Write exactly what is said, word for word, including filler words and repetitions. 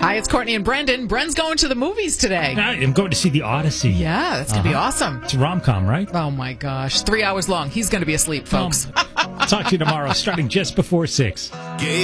Hi, it's Courtney and Brendan. Bren's going to the movies today. I'm going to see The Odyssey. Yeah, that's going to uh-huh. be awesome. It's a rom-com, right? Oh, my gosh. Three hours long. He's going to be asleep, folks. Um, talk to you tomorrow, starting just before six.